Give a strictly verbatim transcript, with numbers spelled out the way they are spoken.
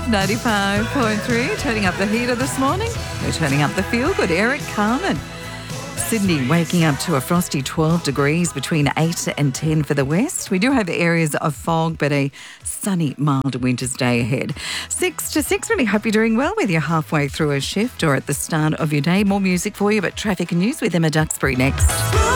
ninety-five point three, turning up the heater this morning. We're turning up the feel-good. Eric Carmen. Sydney waking up to a frosty twelve degrees, between eight and ten for the west. We do have areas of fog, but a sunny, mild winter's day ahead. Six to six, really hope you're doing well, whether you're halfway through a shift or at the start of your day. More music for you, but traffic and news with Emma Duxbury next.